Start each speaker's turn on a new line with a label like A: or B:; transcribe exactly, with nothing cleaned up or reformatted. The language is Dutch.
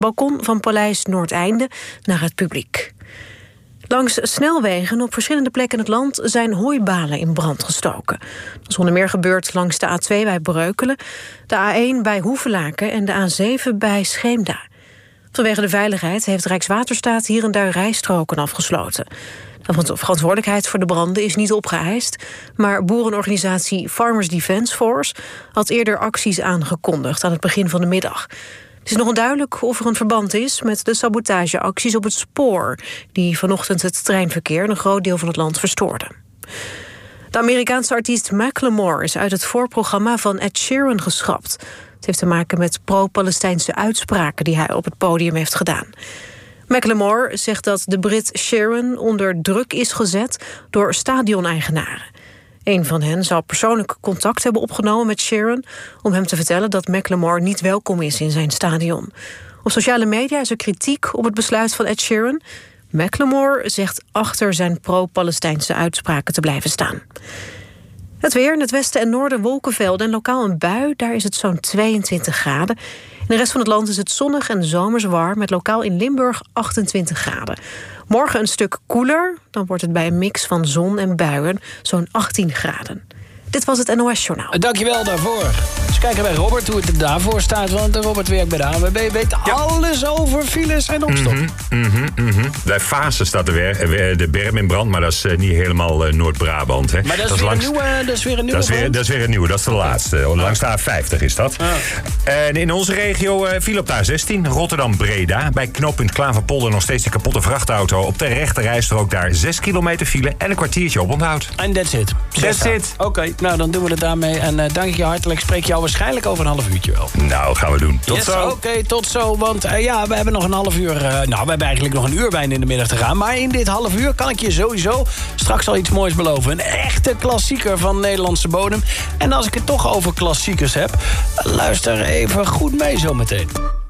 A: balkon van Paleis Noordeinde naar het publiek. Langs snelwegen op verschillende plekken in het land zijn hooibalen in brand gestoken. Dat is onder meer gebeurd langs de A twee bij Breukelen, de A één bij Hoevelaken en de A zeven bij Scheemda. Vanwege de veiligheid heeft Rijkswaterstaat hier en daar rijstroken afgesloten. De verantwoordelijkheid voor de branden is niet opgeëist, maar boerenorganisatie Farmers Defence Force had eerder acties aangekondigd aan het begin van de middag. Het is nog onduidelijk of er een verband is met de sabotageacties op het spoor, die vanochtend het treinverkeer in een groot deel van het land verstoorden. De Amerikaanse artiest Macklemore is uit het voorprogramma van Ed Sheeran geschrapt. Het heeft te maken met pro-Palestijnse uitspraken die hij op het podium heeft gedaan. Macklemore zegt dat de Brit Sheeran onder druk is gezet door stadioneigenaren. Een van hen zou persoonlijk contact hebben opgenomen met Sheeran om hem te vertellen dat Macklemore niet welkom is in zijn stadion. Op sociale media is er kritiek op het besluit van Ed Sheeran. Macklemore zegt achter zijn pro-Palestijnse uitspraken te blijven staan. Het weer, in het westen en noorden wolkenvelden en lokaal een bui. Daar is het zo'n tweeëntwintig graden. In de rest van het land is het zonnig en zomers warm, met lokaal in Limburg achtentwintig graden. Morgen een stuk koeler, dan wordt het bij een mix van zon en buien zo'n achttien graden. Dit was het N O S-journaal.
B: Dankjewel daarvoor. Dus kijken bij Robert hoe het er daarvoor staat. Want Robert werkt bij de A N W B, weet ja. alles over files en opstop.
C: Mm-hmm, mm-hmm, mm-hmm. Bij Fase staat de, wer- de berm in brand, maar dat is uh, niet helemaal uh, Noord-Brabant. Hè.
B: Maar dat is,
C: dat, is langs...
B: nieuwe, dat is weer een nieuwe
C: dat is weer, dat is weer een nieuwe, dat is de laatste. Oh, langs de A vijftig is dat. Ah. En in onze regio uh, viel op de A zestien, Rotterdam-Breda. Bij knooppunt Klaverpolder nog steeds een kapotte vrachtauto. Op de rechte rijstrook daar zes kilometer file en een kwartiertje op onthoud.
B: En that's it.
C: That's it.
B: Oké. Okay. Nou, dan doen we het daarmee. En uh, dank ik je hartelijk. Spreek jou waarschijnlijk over een half uurtje wel.
C: Nou, gaan we doen. Tot
B: yes,
C: zo.
B: Oké, okay, tot zo. Want uh, ja, we hebben nog een half uur... Uh, nou, we hebben eigenlijk nog een uur bijna in de middag te gaan. Maar in dit half uur kan ik je sowieso straks al iets moois beloven. Een echte klassieker van Nederlandse bodem. En als ik het toch over klassiekers heb, luister even goed mee zometeen.